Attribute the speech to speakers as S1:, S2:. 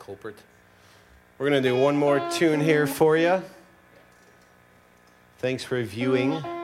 S1: culprit. We're going to do one more tune here for you. Thanks for viewing.